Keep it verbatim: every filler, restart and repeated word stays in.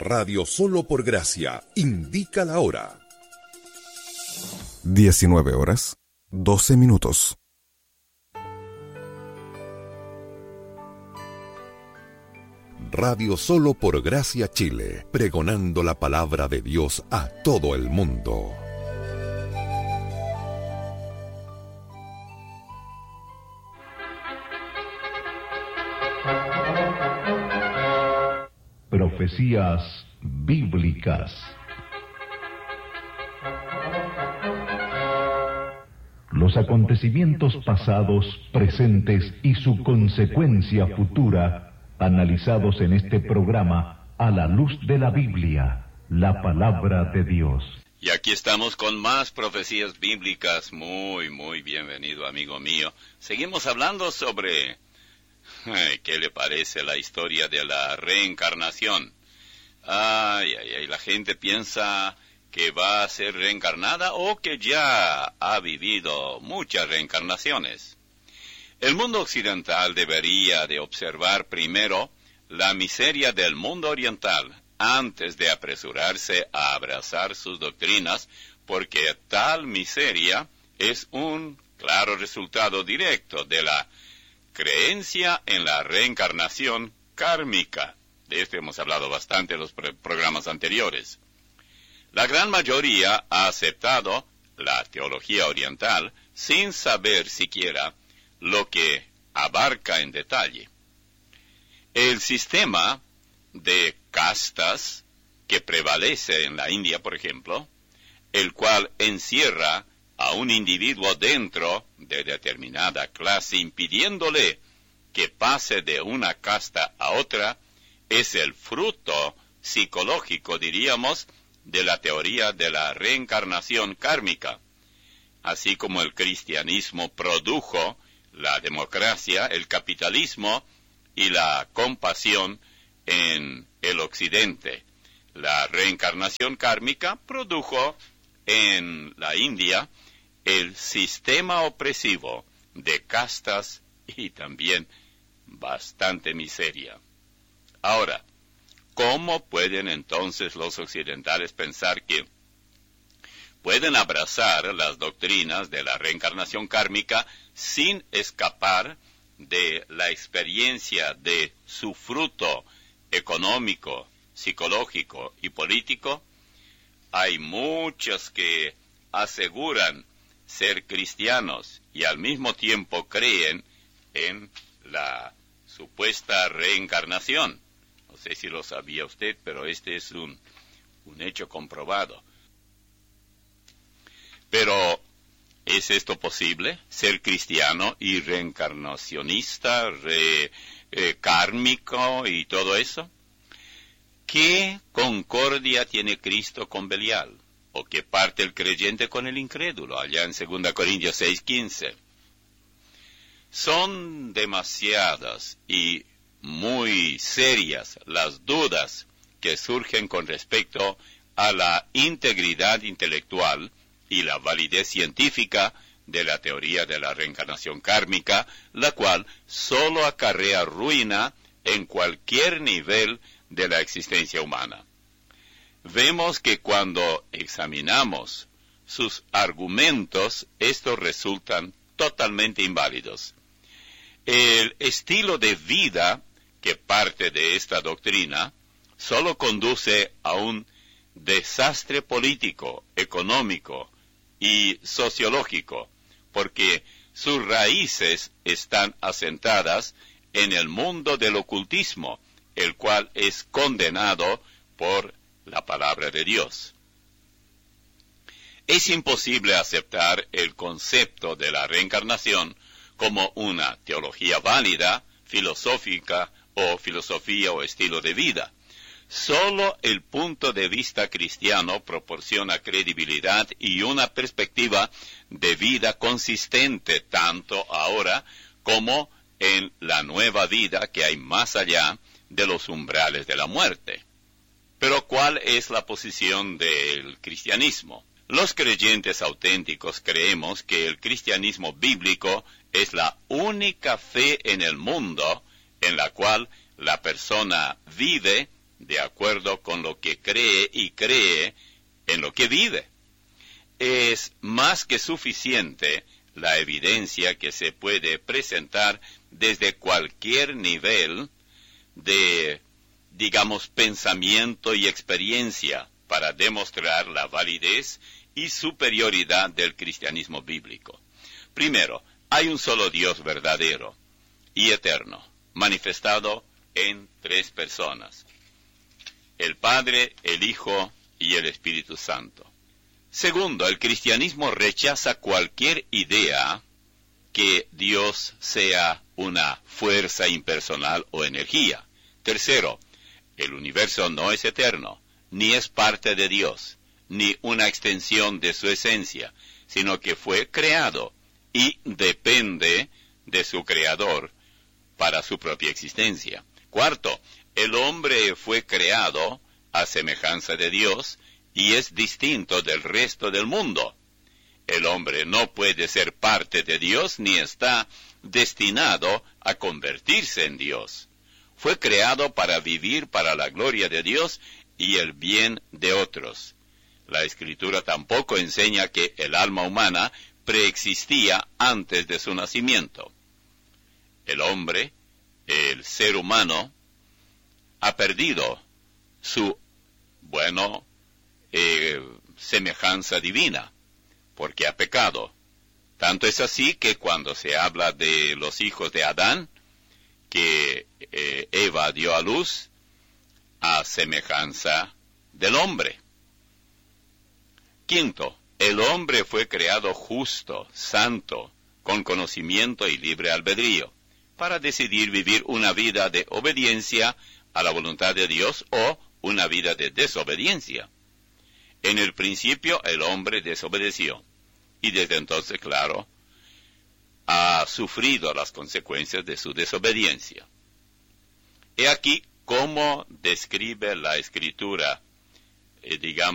Radio Solo por Gracia indica la hora. diecinueve horas, doce minutos. Radio Solo por Gracia Chile, pregonando la palabra de Dios a todo el mundo. Profecías bíblicas. Los acontecimientos pasados, presentes y su consecuencia futura, analizados en este programa a la luz de la Biblia, la palabra de Dios. Y aquí estamos con más profecías bíblicas. Muy, muy bienvenido, amigo mío. Seguimos hablando sobre... Ay, ¿qué le parece la historia de la reencarnación? Ay, ay, ay, la gente piensa que va a ser reencarnada o que ya ha vivido muchas reencarnaciones. El mundo occidental debería de observar primero la miseria del mundo oriental antes de apresurarse a abrazar sus doctrinas, porque tal miseria es un claro resultado directo de la creencia en la reencarnación kármica. De esto hemos hablado bastante en los pro- programas anteriores. La gran mayoría ha aceptado la teología oriental sin saber siquiera lo que abarca en detalle. El sistema de castas que prevalece en la India, por ejemplo, el cual encierra a un individuo dentro de determinada clase, impidiéndole que pase de una casta a otra, es el fruto psicológico, diríamos, de la teoría de la reencarnación kármica. Así como el cristianismo produjo la democracia, el capitalismo y la compasión en el occidente, la reencarnación kármica produjo en la India el sistema opresivo de castas y también bastante miseria. Ahora, ¿cómo pueden entonces los occidentales pensar que pueden abrazar las doctrinas de la reencarnación kármica sin escapar de la experiencia de su fruto económico, psicológico y político? Hay muchos que aseguran ser cristianos y al mismo tiempo creen en la supuesta reencarnación. No sé si lo sabía usted, pero este es un, un hecho comprobado. Pero, ¿es esto posible? ¿Ser cristiano y reencarnacionista, re, eh, kármico y todo eso? ¿Qué concordia tiene Cristo con Belial? ¿O qué parte el creyente con el incrédulo? Allá en segunda Corintios seis quince. Son demasiadas y muy serias las dudas que surgen con respecto a la integridad intelectual y la validez científica de la teoría de la reencarnación kármica, la cual solo acarrea ruina en cualquier nivel de la existencia humana. Vemos que cuando examinamos sus argumentos, estos resultan totalmente inválidos. El estilo de vida que parte de esta doctrina solo conduce a un desastre político, económico y sociológico, porque sus raíces están asentadas en el mundo del ocultismo, el cual es condenado por la palabra de Dios. Es imposible aceptar el concepto de la reencarnación como una teología válida, filosófica o filosofía o estilo de vida. Solo el punto de vista cristiano proporciona credibilidad y una perspectiva de vida consistente tanto ahora como en la nueva vida que hay más allá de los umbrales de la muerte. Pero ¿cuál es la posición del cristianismo? Los creyentes auténticos creemos que el cristianismo bíblico es la única fe en el mundo en la cual la persona vive de acuerdo con lo que cree y cree en lo que vive. Es más que suficiente la evidencia que se puede presentar desde cualquier nivel de, digamos, pensamiento y experiencia para demostrar la validez y superioridad del cristianismo bíblico. Primero, hay un solo Dios verdadero y eterno, manifestado en tres personas: el Padre, el Hijo y el Espíritu Santo. Segundo, el cristianismo rechaza cualquier idea que Dios sea una fuerza impersonal o energía. Tercero, el universo no es eterno, ni es parte de Dios, ni una extensión de su esencia, sino que fue creado y depende de su creador para su propia existencia. Cuarto, el hombre fue creado a semejanza de Dios y es distinto del resto del mundo. El hombre no puede ser parte de Dios ni está destinado a convertirse en Dios. Fue creado para vivir para la gloria de Dios y el bien de otros. La Escritura tampoco enseña que el alma humana preexistía antes de su nacimiento. El hombre, el ser humano, ha perdido su, bueno, eh, semejanza divina, porque ha pecado. Tanto es así que cuando se habla de los hijos de Adán, que eh, Eva dio a luz a semejanza del hombre. Quinto, el hombre fue creado justo, santo, con conocimiento y libre albedrío, para decidir vivir una vida de obediencia a la voluntad de Dios o una vida de desobediencia. En el principio el hombre desobedeció, y desde entonces, claro, ha sufrido las consecuencias de su desobediencia. He aquí cómo describe la Escritura, eh, digamos,